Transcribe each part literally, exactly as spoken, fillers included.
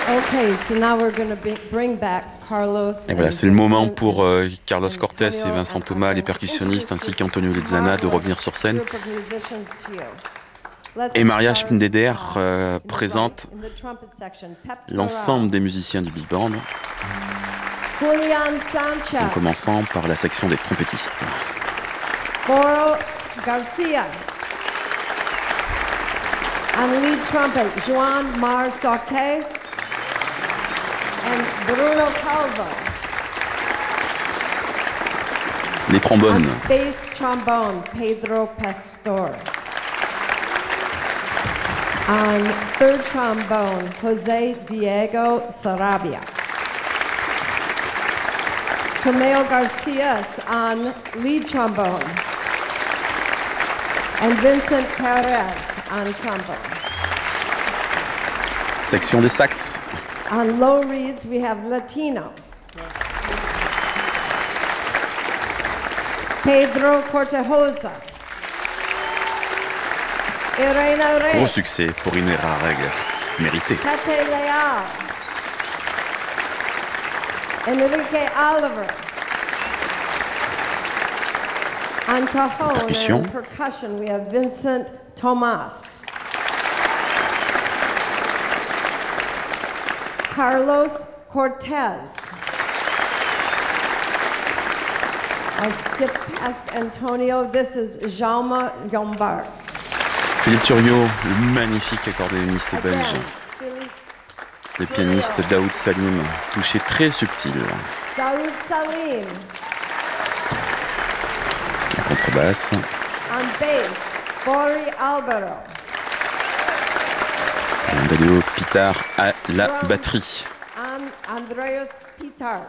Okay, so now we're going to bring back Carlos. Et voilà, c'est le moment pour euh, Carlos Cortés et Vincent Thomas, les percussionnistes, ainsi qu'Antonio Lizzana, de revenir sur scène. Et Maria Spindeder euh, présente l'ensemble des musiciens du Big Band, en commençant par la section des trompettistes. Mauro Garcia. On lead trumpet, Joan Mar Sauquet and Bruno Calvo. Les trombones. On bass trombone, Pedro Pastor. On third trombone, Jose Diego Sarabia. Tomeo Garcia on lead trombone. And Vincent Perez on trombone. Section des sax. On low reeds, we have Latino. Pedro Cortejosa. Irena Rey. Gros succès pour Inera Reg, mérité. Tate Leal. Enrique Oliver. On cajon Percussion. and percussion, we have Vincent Tomas. Carlos Cortez. I'll skip past Antonio. This is Jaume Gombard. Philippe Turriot, le magnifique accordéoniste belge. Le pianiste Daoud Salim, touché très subtil. Daoud Salim. La contrebasse. On bass, Bori Albero. Andalio Pitar à la batterie. On Andreas Pitar.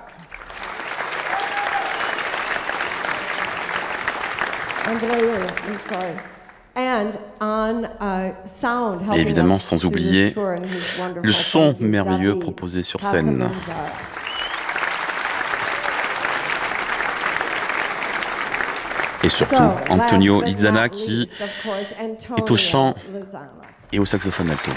Andrea, I'm sorry. And on uh, sound, Et évidemment, us sans through oublier this tour and his wonderful le son thank you, merveilleux David proposé sur scène. Casamanzara. Et surtout, So, Antonio last but Lizzana not qui least, of course, est au chant Antonio Lizzana. et au saxophone alto.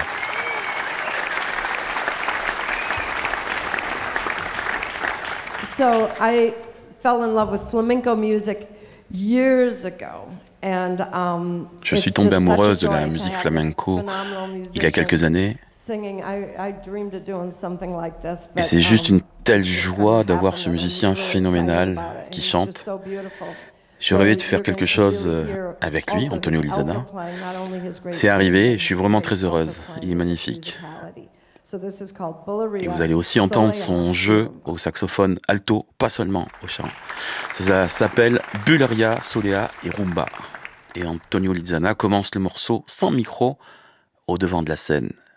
So I fell in love with flamenco music years ago. And, um, Je suis it's tombée just such a amoureuse de la joy to musique have flamenco this phenomenal il y a quelques musician années. singing. I, I dreamed of doing something like this, Et but, c'est juste um, une telle it joie couldn't d'avoir happen, ce and I'm musicien really excited phénoménal about it, and qui he's chante. just so beautiful. Je rêvais de So faire you're quelque going to chose really euh, hear avec lui, also Antonio his Lizzana. alto playing, not only his great C'est arrivé singing, et je suis vraiment but très his alto heureuse. playing Il est and his magnifique. musicality. So this is called Bulleria Et vous allez aussi entendre Solea. son jeu au saxophone alto, pas seulement au chant. Ça s'appelle Bulleria, Solea et Rumba. Et Antonio Lizzana commence le morceau sans micro au devant de la scène.